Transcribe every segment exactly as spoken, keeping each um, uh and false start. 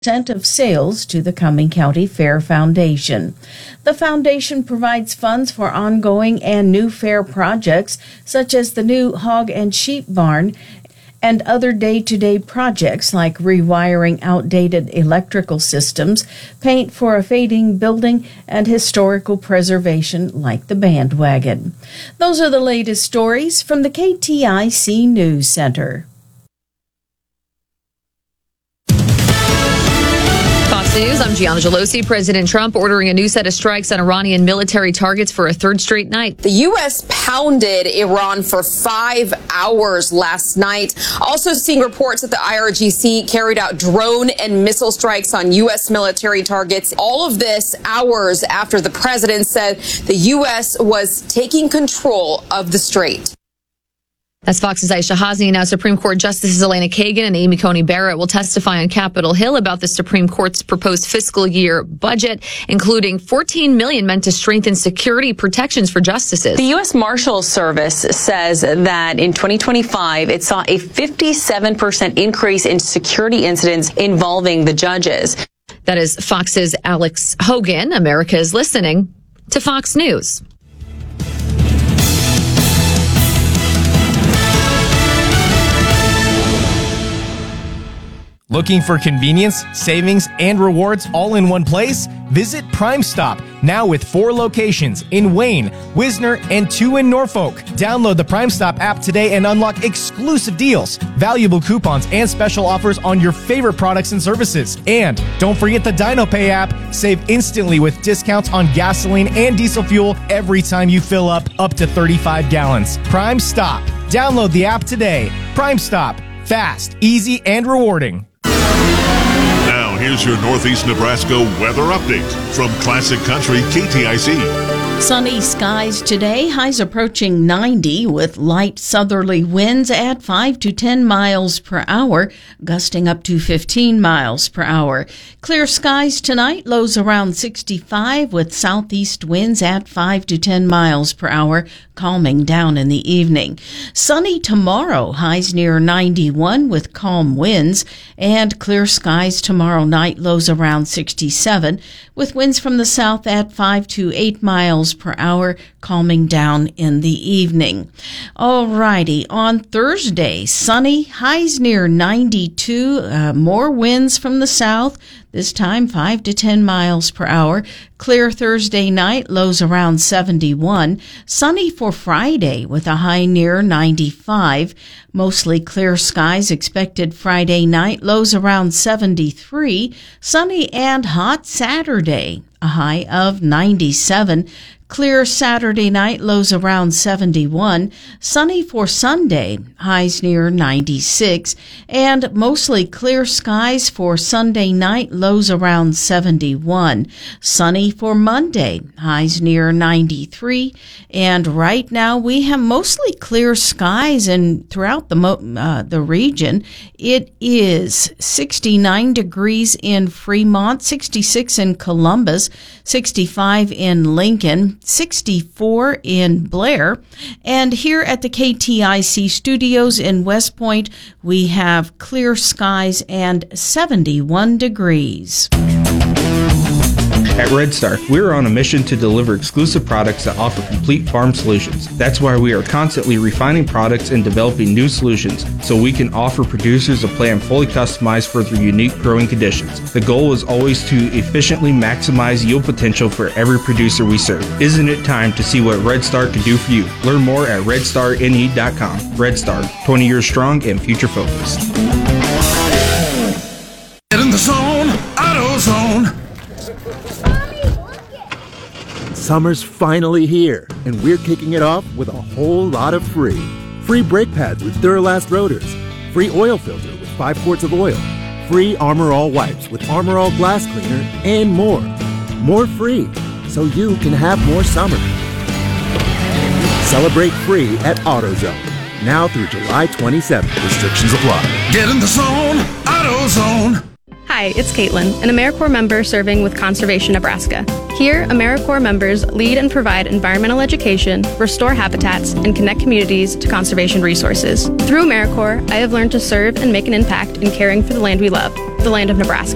percent of sales to the Cumming County Fair Foundation. The foundation provides funds for ongoing and new fair projects, such as the new hog and sheep barn and other day-to-day projects like rewiring outdated electrical systems, paint for a fading building, and historical preservation like the bandwagon. Those are the latest stories from the K T I C News Center. News. I'm Gianna Gelosi. President Trump ordering a new set of strikes on Iranian military targets for a third straight night. The U S pounded Iran for five hours last night. Also seeing reports that the I R G C carried out drone and missile strikes on U S military targets. All of this hours after the president said the U S was taking control of the strait. That's Fox's Aisha Hazni. Now, Supreme Court Justices Elena Kagan and Amy Coney Barrett will testify on Capitol Hill about the Supreme Court's proposed fiscal year budget, including fourteen million dollars meant to strengthen security protections for justices. The U S Marshals Service says that in twenty twenty-five, it saw a fifty-seven percent increase in security incidents involving the judges. That is Fox's Alex Hogan. America is listening to Fox News. Looking for convenience, savings, and rewards all in one place? Visit Prime Stop, now with four locations in Wayne, Wisner, and two in Norfolk. Download the Prime Stop app today and unlock exclusive deals, valuable coupons, and special offers on your favorite products and services. And don't forget the DinoPay app. Save instantly with discounts on gasoline and diesel fuel every time you fill up up to thirty-five gallons. Prime Stop. Download the app today. Prime Stop. Fast, easy, and rewarding. Now, here's your Northeast Nebraska weather update from Classic Country K T I C. Sunny skies today, highs approaching ninety with light southerly winds at five to ten miles per hour, gusting up to fifteen miles per hour. Clear skies tonight, lows around sixty-five with southeast winds at five to ten miles per hour, calming down in the evening. Sunny tomorrow, highs near ninety-one with calm winds, and clear skies tomorrow night, lows around sixty-seven with winds from the south at five to eight miles per hour, calming down in the evening. Alrighty, on Thursday, sunny, highs near ninety-two, uh, more winds from the south, this time five to ten miles per hour. Clear Thursday night, lows around seventy-one. Sunny for Friday with a high near ninety-five. Mostly clear skies expected Friday night, lows around seventy-three. Sunny and hot Saturday, a high of ninety-seven. Clear Saturday night, lows around seventy-one. Sunny for Sunday, highs near ninety-six. And mostly clear skies for Sunday night, lows around seventy-one. Sunny for Monday, highs near ninety-three. And right now we have mostly clear skies and throughout the mo- uh, the region. It is sixty-nine degrees in Fremont, sixty-six in Columbus, sixty-five in Lincoln, sixty-four in Blair, and here at the K T I C studios in West Point, we have clear skies and seventy-one degrees. At Red Star, we are on a mission to deliver exclusive products that offer complete farm solutions. That's why we are constantly refining products and developing new solutions so we can offer producers a plan fully customized for their unique growing conditions. The goal is always to efficiently maximize yield potential for every producer we serve. Isn't it time to see what Red Star can do for you? Learn more at red star n e dot com. Red Star, twenty years strong and future focused. Get in the zone, AutoZone. Summer's finally here, and we're kicking it off with a whole lot of free. Free brake pads with Duralast rotors. Free oil filter with five quarts of oil. Free Armor All wipes with Armor All glass cleaner, and more. More free, so you can have more summer. Celebrate free at AutoZone. Now through July twenty-seventh. Restrictions apply. Get in the zone, AutoZone. Hi, it's Caitlin, an AmeriCorps member serving with Conservation Nebraska. Here, AmeriCorps members lead and provide environmental education, restore habitats, and connect communities to conservation resources. Through AmeriCorps, I have learned to serve and make an impact in caring for the land we love, the land of Nebraska.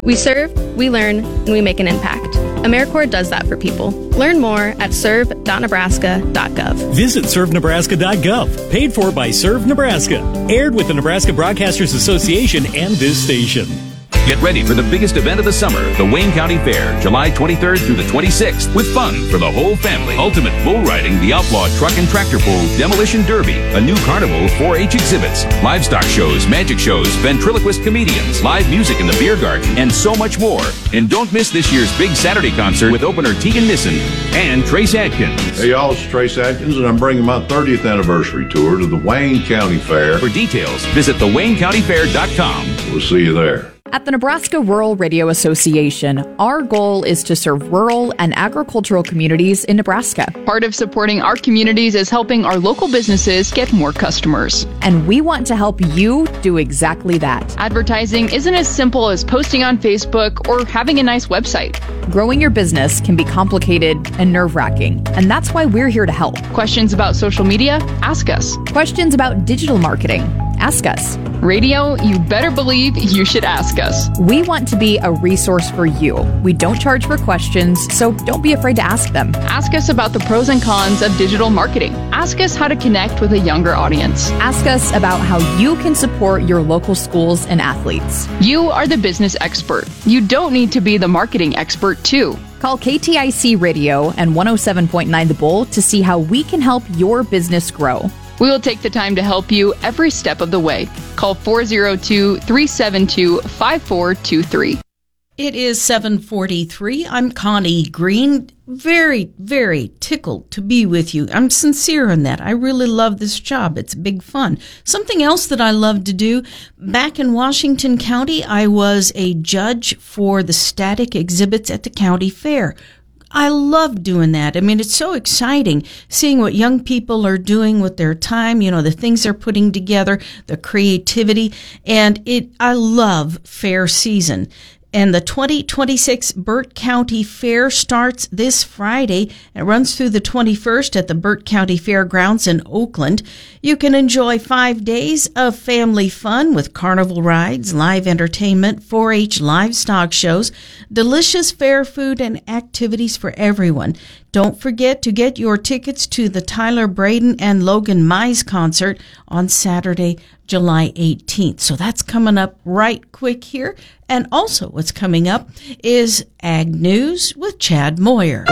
We serve, we learn, and we make an impact. AmeriCorps does that for people. Learn more at serve dot nebraska dot gov. Visit serve nebraska dot gov. Paid for by Serve Nebraska. Aired with the Nebraska Broadcasters Association and this station. Get ready for the biggest event of the summer, the Wayne County Fair, July twenty-third through the twenty-sixth, with fun for the whole family. Ultimate bull riding, the Outlaw Truck and Tractor Pull, Demolition Derby, a new carnival, four H exhibits, livestock shows, magic shows, ventriloquist comedians, live music in the beer garden, and so much more. And don't miss this year's big Saturday concert with opener Tegan Nissen and Trace Adkins. Hey y'all, it's Trace Adkins, and I'm bringing my thirtieth anniversary tour to the Wayne County Fair. For details, visit the wayne county fair dot com. We'll see you there. At the Nebraska Rural Radio Association, our goal is to serve rural and agricultural communities in Nebraska. Part of supporting our communities is helping our local businesses get more customers. And we want to help you do exactly that. Advertising isn't as simple as posting on Facebook or having a nice website. Growing your business can be complicated and nerve-wracking, and that's why we're here to help. Questions about social media? Ask us. Questions about digital marketing? Ask us. Radio, you better believe you should ask us. We want to be a resource for you. We don't charge for questions, so don't be afraid to ask them. Ask us about the pros and cons of digital marketing. Ask us how to connect with a younger audience. Ask us about how you can support your local schools and athletes. You are the business expert. You don't need to be the marketing expert, too. Call K T I C Radio and one oh seven point nine The Bull to see how we can help your business grow. We will take the time to help you every step of the way. Call four oh two, three seven two, five four two three. It is seven forty-three. I'm Connie Green. Very, very tickled to be with you. I'm sincere in that. I really love this job. It's big fun. Something else that I love to do, back in Washington County, I was a judge for the static exhibits at the county fair. I love doing that. I mean, it's so exciting seeing what young people are doing with their time, you know, the things they're putting together, the creativity, and it, I love fair season. And the twenty twenty-six Burt County Fair starts this Friday. It runs through the twenty-first at the Burt County Fairgrounds in Oakland. You can enjoy five days of family fun with carnival rides, live entertainment, four H livestock shows, delicious fair food, and activities for everyone. Don't forget to get your tickets to the Tyler Braden and Logan Mize concert on Saturday, July eighteenth. So that's coming up right quick here. And also what's coming up is Ag News with Chad Moyer.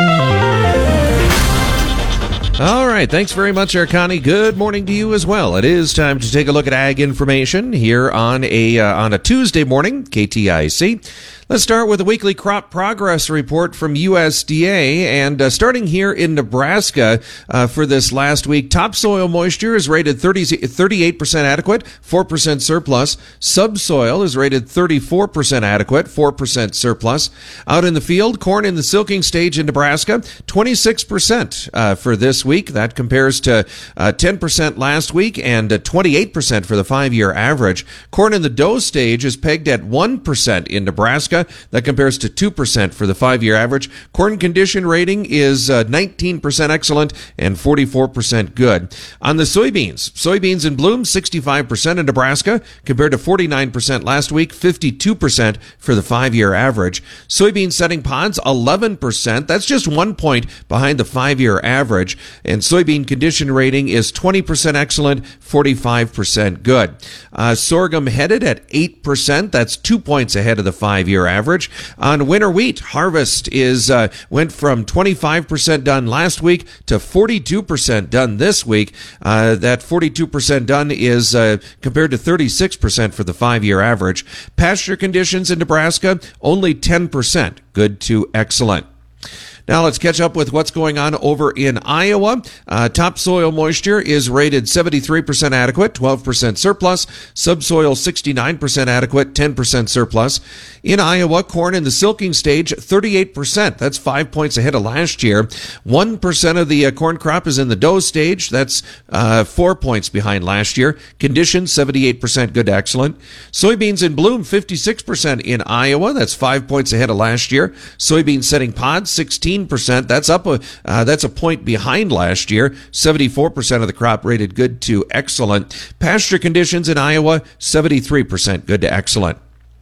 All right. Thanks very much, Connie. Good morning to you as well. It is time to take a look at ag information here on a uh, on a Tuesday morning, K T I C. Let's start with a weekly crop progress report from U S D A. And uh, starting here in Nebraska uh, for this last week, topsoil moisture is rated thirty, thirty-eight percent adequate, four percent surplus. Subsoil is rated thirty-four percent adequate, four percent surplus. Out in the field, corn in the silking stage in Nebraska, twenty-six percent uh, for this week. That compares to uh, ten percent last week and uh, twenty-eight percent for the five-year average. Corn in the dough stage is pegged at one percent in Nebraska. That compares to two percent for the five-year average. Corn condition rating is uh, nineteen percent excellent and forty-four percent good. On the soybeans, soybeans in bloom, sixty-five percent in Nebraska compared to forty-nine percent last week, fifty-two percent for the five-year average. Soybean setting pods, eleven percent. That's just one point behind the five-year average. And soybean condition rating is twenty percent excellent, forty-five percent good. Uh, sorghum headed at eight percent. That's two points ahead of the five-year average. On winter wheat, harvest is uh, went from twenty-five percent done last week to forty-two percent done this week. Uh, that forty-two percent done is uh, compared to thirty-six percent for the five-year average. Pasture conditions in Nebraska, only ten percent good to excellent. Now let's catch up with what's going on over in Iowa. Uh, topsoil moisture is rated seventy-three percent adequate, twelve percent surplus. Subsoil sixty-nine percent adequate, ten percent surplus. In Iowa, corn in the silking stage, thirty-eight percent. That's five points ahead of last year. one percent of the uh, corn crop is in the dough stage. That's uh, four points behind last year. Conditions, seventy-eight percent good to excellent. Soybeans in bloom, fifty-six percent in Iowa. That's five points ahead of last year. Soybean setting pods, sixteen percent. That's up a uh, that's a point behind last year. seventy-four percent of the crop rated good to excellent. Pasture conditions in Iowa, seventy-three percent good to excellent.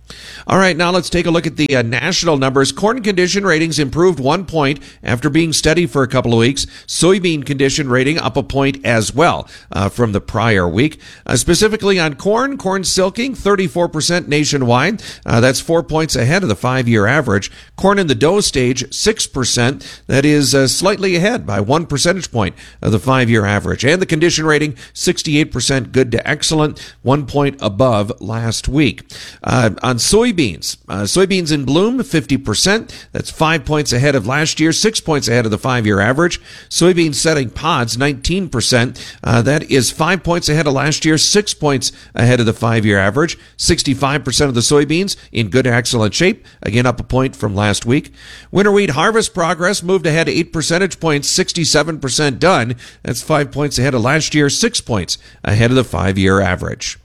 All right, now let's take a look at the uh, national numbers. Corn condition ratings improved one point after being steady for a couple of weeks. Soybean condition rating up a point as well uh, from the prior week. Uh, specifically on corn, corn silking, thirty-four percent nationwide. Uh, that's four points ahead of the five-year average. Corn in the dough stage, six percent. That is uh, slightly ahead by one percentage point of the five-year average. And the condition rating, sixty-eight percent good to excellent, one point above last week. Uh, on soybeans, Soybeans. Uh, soybeans in bloom, fifty percent. That's five points ahead of last year, six points ahead of the five-year average. Soybeans setting pods, nineteen percent. Uh, that is five points ahead of last year, six points ahead of the five-year average. sixty-five percent of the soybeans in good to excellent shape, again up a point from last week. Winter wheat harvest progress moved ahead eight percentage points, sixty-seven percent done. That's five points ahead of last year, six points ahead of the five-year average.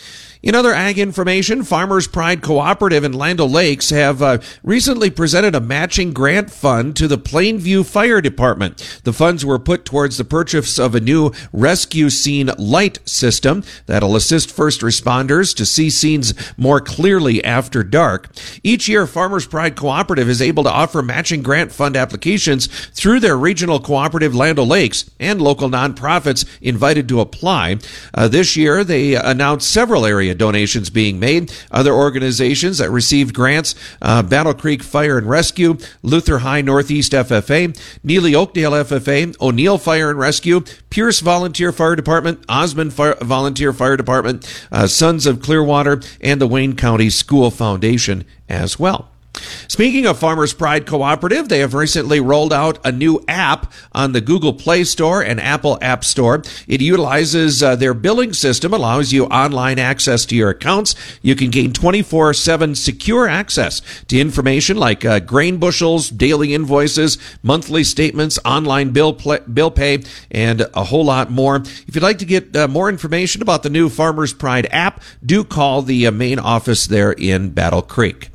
In other ag information, Farmers Pride Cooperative in Land O'Lakes have uh, recently presented a matching grant fund to the Plainview Fire Department. The funds were put towards the purchase of a new rescue scene light system that'll assist first responders to see scenes more clearly after dark. Each year, Farmers Pride Cooperative is able to offer matching grant fund applications through their regional cooperative Land O'Lakes and local nonprofits invited to apply. Uh, this year, they announced several areas donations being made. Other organizations that received grants, uh, Battle Creek Fire and Rescue, Luther High Northeast F F A, Neely Oakdale F F A, O'Neill Fire and Rescue, Pierce Volunteer Fire Department, Osmond Fire, Volunteer Fire Department, uh, Sons of Clearwater, and the Wayne County School Foundation as well. Speaking of Farmers Pride Cooperative, they have recently rolled out a new app on the Google Play Store and Apple App Store. It utilizes uh, their billing system, allows you online access to your accounts. You can gain twenty-four seven secure access to information like uh, grain bushels, daily invoices, monthly statements, online bill pl- bill pay, and a whole lot more. If you'd like to get uh, more information about the new Farmers Pride app, do call the uh, main office there in Battle Creek.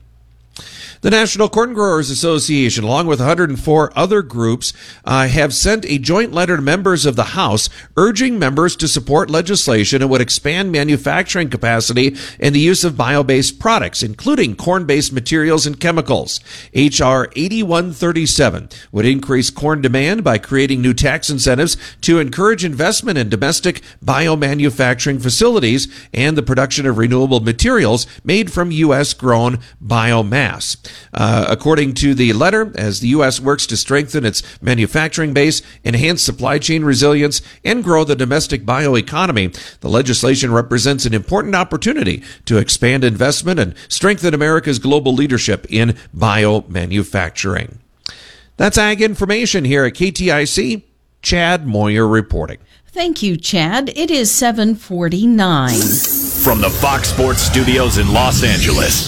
The National Corn Growers Association, along with one hundred four other groups, uh, have sent a joint letter to members of the House urging members to support legislation that would expand manufacturing capacity and the use of bio-based products, including corn-based materials and chemicals. H R eighty-one thirty-seven would increase corn demand by creating new tax incentives to encourage investment in domestic biomanufacturing facilities and the production of renewable materials made from U S-grown biomass. Uh, according to the letter, as the U S works to strengthen its manufacturing base, enhance supply chain resilience, and grow the domestic bioeconomy, the legislation represents an important opportunity to expand investment and strengthen America's global leadership in biomanufacturing. That's Ag Information here at K T I C. Chad Moyer reporting. Thank you, Chad. It is seven forty-nine. From the Fox Sports Studios in Los Angeles,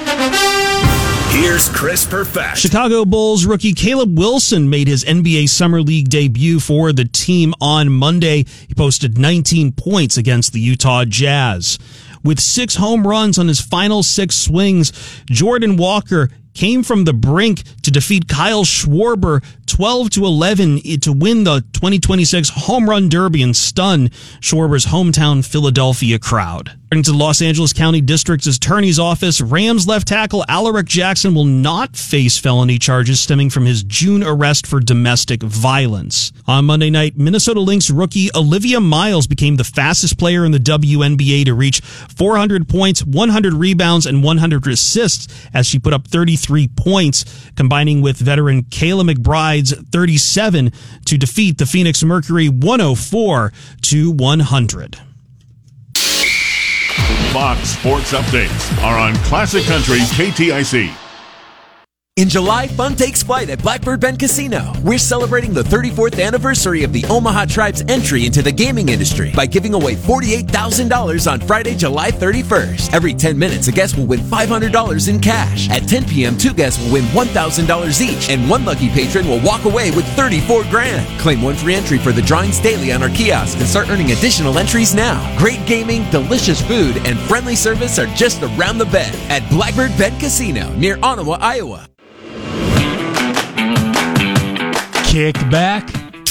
here's Chris Perfett. Chicago Bulls rookie Caleb Wilson made his N B A Summer League debut for the team on Monday. He posted nineteen points against the Utah Jazz. With six home runs on his final six swings, Jordan Walker came from the brink to defeat Kyle Schwarber twelve to eleven to win the twenty twenty-six Home Run Derby and stun Schwarber's hometown Philadelphia crowd. According to the Los Angeles County District Attorney's Office, Rams left tackle Alaric Jackson will not face felony charges stemming from his June arrest for domestic violence. On Monday night, Minnesota Lynx rookie Olivia Miles became the fastest player in the W N B A to reach four hundred points, one hundred rebounds, and one hundred assists as she put up thirty-three points, combining with veteran Kayla McBride's thirty-seven to defeat the Phoenix Mercury one oh four to one hundred. Fox Sports Updates are on Classic Country K T I C. In July, fun takes flight at Blackbird Bend Casino. We're celebrating the thirty-fourth anniversary of the Omaha Tribe's entry into the gaming industry by giving away forty-eight thousand dollars on Friday, July thirty-first. Every ten minutes, a guest will win five hundred dollars in cash. At ten p.m., two guests will win one thousand dollars each, and one lucky patron will walk away with thirty-four grand. Claim one free entry for the drawings daily on our kiosk and start earning additional entries now. Great gaming, delicious food, and friendly service are just around the bend at Blackbird Bend Casino near Ottawa, Iowa. Kick back,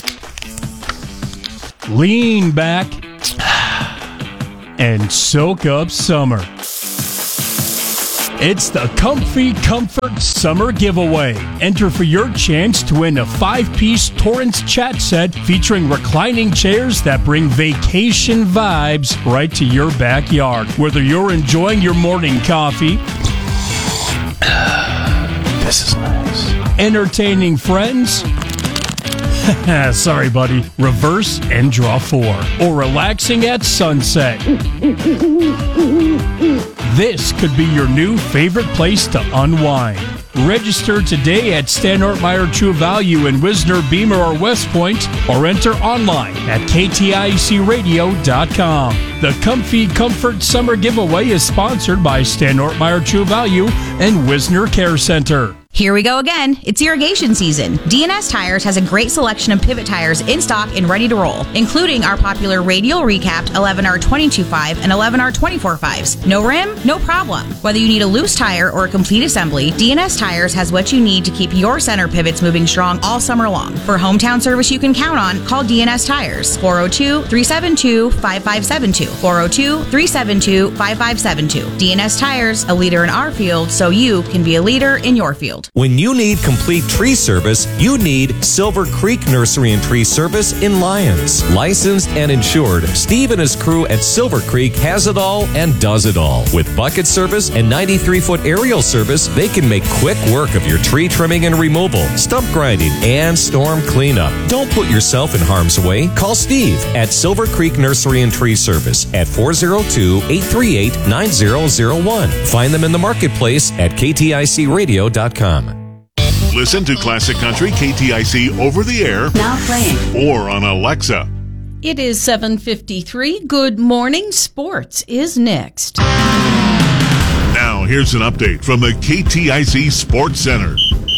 lean back, and soak up summer. It's the Comfy Comfort Summer Giveaway. Enter for your chance to win a five-piece Torrance chat set featuring reclining chairs that bring vacation vibes right to your backyard. Whether you're enjoying your morning coffee, this is nice, entertaining friends, sorry, buddy, reverse and draw four, or relaxing at sunset, this could be your new favorite place to unwind. Register today at Stan Ortmeyer True Value in Wisner, Beamer, or West Point, or enter online at K T I C radio dot com. The Comfy Comfort Summer Giveaway is sponsored by Stan Ortmeyer True Value and Wisner Care Center. Here we go again. It's irrigation season. D N S Tires has a great selection of pivot tires in stock and ready to roll, including our popular radial recapped eleven R twenty-two point five and eleven R twenty-four point fives. No rim? No problem. Whether you need a loose tire or a complete assembly, D N S Tires has what you need to keep your center pivots moving strong all summer long. For hometown service you can count on, call D N S Tires, four oh two, three seven two, five five seven two, four oh two, three seven two, five five seven two. D N S Tires, a leader in our field, so you can be a leader in your field. When you need complete tree service, you need Silver Creek Nursery and Tree Service in Lyons. Licensed and insured, Steve and his crew at Silver Creek has it all and does it all. With bucket service and ninety-three foot aerial service, they can make quick work of your tree trimming and removal, stump grinding, and storm cleanup. Don't put yourself in harm's way. Call Steve at Silver Creek Nursery and Tree Service at four oh two, eight three eight, nine oh oh one. Find them in the marketplace at K T I C radio dot com. Listen to Classic Country K T I C over the air. Now playing. Or on Alexa. It is seven fifty-three. Good morning. Sports is next. Now, here's an update from the K T I C Sports Center.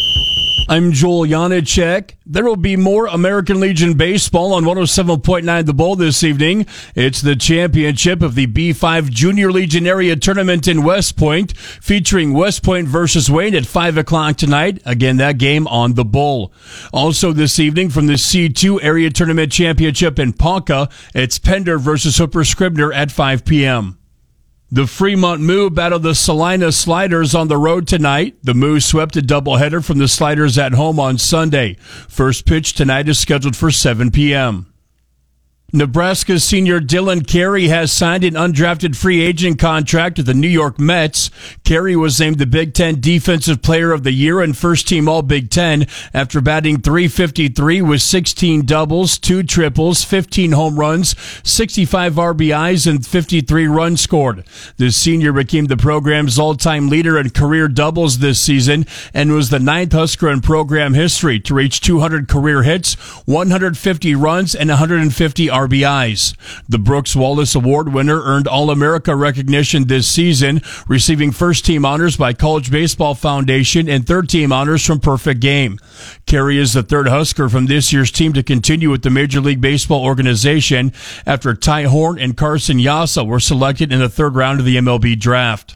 I'm Joel Janacek. There will be more American Legion baseball on one oh seven point nine The Bull this evening. It's the championship of the B five Junior Legion Area Tournament in West Point, featuring West Point versus Wayne at five o'clock tonight. Again, that game on The Bull. Also this evening from the C two Area Tournament Championship in Ponca, it's Pender versus Hooper Scribner at five p.m. The Fremont Moo battled the Salina Sliders on the road tonight. The Moo swept a doubleheader from the Sliders at home on Sunday. First pitch tonight is scheduled for seven p.m. Nebraska senior Dylan Carey has signed an undrafted free agent contract with the New York Mets. Carey was named the Big Ten Defensive Player of the Year and First Team All-Big Ten after batting three fifty-three with sixteen doubles, two triples, fifteen home runs, sixty-five R B Is, and fifty-three runs scored. The senior became the program's all-time leader in career doubles this season and was the ninth Husker in program history to reach two hundred career hits, one hundred fifty runs, and one hundred fifty R B Is. The Brooks Wallace Award winner earned All-America recognition this season, receiving first-team honors by College Baseball Foundation and third-team honors from Perfect Game. Carey is the third Husker from this year's team to continue with the Major League Baseball organization after Ty Horn and Carson Yassa were selected in the third round of the M L B draft.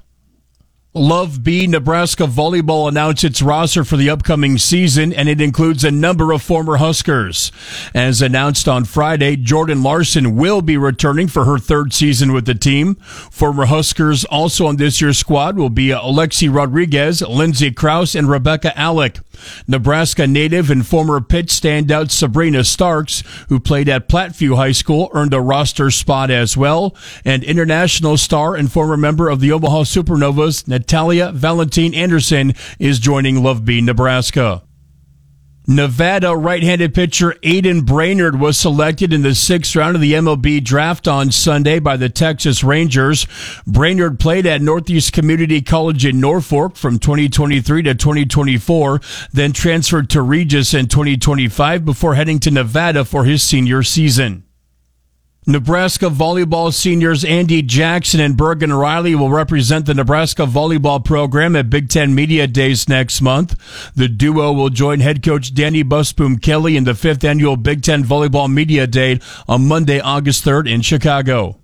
Love B Nebraska Volleyball announced its roster for the upcoming season, and it includes a number of former Huskers. As announced on Friday, Jordan Larson will be returning for her third season with the team. Former Huskers also on this year's squad will be Alexi Rodriguez, Lindsey Krause, and Rebecca Alec. Nebraska native and former Pitt standout Sabrina Starks, who played at Platteview High School, earned a roster spot as well. And international star and former member of the Omaha Supernovas, Natalia Valentine Anderson, is joining Love B Nebraska. Nevada right-handed pitcher Aiden Brainerd was selected in the sixth round of the M L B draft on Sunday by the Texas Rangers. Brainerd played at Northeast Community College in Norfolk from twenty twenty-three to twenty twenty-four, then transferred to Regis in twenty twenty-five before heading to Nevada for his senior season. Nebraska volleyball seniors Andy Jackson and Bergen Riley will represent the Nebraska volleyball program at Big Ten Media Days next month. The duo will join head coach Danny Busboom Kelly in the fifth annual Big Ten Volleyball Media Day on Monday, August third in Chicago.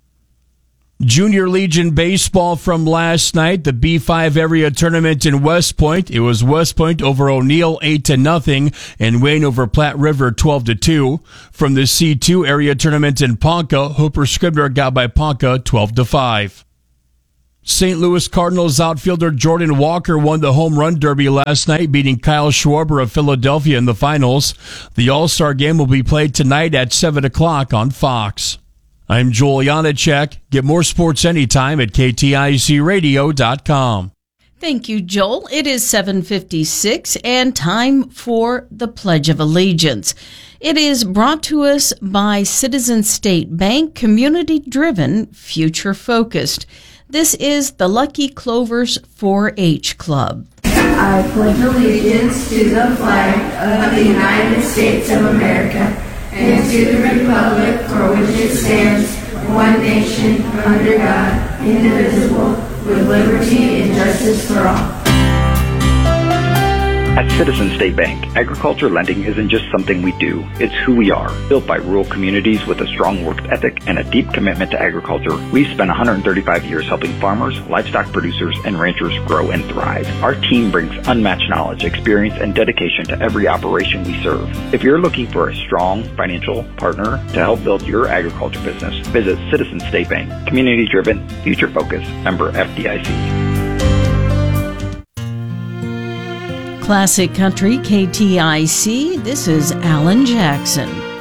Junior Legion baseball from last night, the B five area tournament in West Point. It was West Point over O'Neill eight to nothing and Wayne over Platte River twelve to two. From the C two area tournament in Ponca, Hooper Scribner got by Ponca twelve to five. Saint Louis Cardinals outfielder Jordan Walker won the home run derby last night, beating Kyle Schwarber of Philadelphia in the finals. The All-Star game will be played tonight at seven o'clock on Fox. I'm Joel Janacek. Get more sports anytime at K T I C radio dot com. Thank you, Joel. It is seven fifty-six and time for the Pledge of Allegiance. It is brought to us by Citizen State Bank, community-driven, future-focused. This is the Lucky Clovers four H Club. I pledge allegiance to the flag of the United States of America and to the republic for which it stands, one nation, under God, indivisible, with liberty and justice for all. At Citizen State Bank, agriculture lending isn't just something we do, it's who we are. Built by rural communities with a strong work ethic and a deep commitment to agriculture, we've spent one hundred thirty-five years helping farmers, livestock producers, and ranchers grow and thrive. Our team brings unmatched knowledge, experience, and dedication to every operation we serve. If you're looking for a strong financial partner to help build your agriculture business, visit Citizen State Bank. Community-driven, future-focused, member F D I C. Classic Country, K T I C. This is Alan Jackson.